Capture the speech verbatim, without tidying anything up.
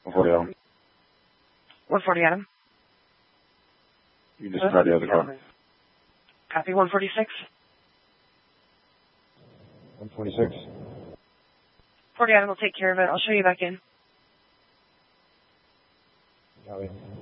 one forty Adam. one forty Adam. You just tried the other car. Copy one forty-six. one forty-six. forty Adam will take care of it. I'll show you back in. Copy.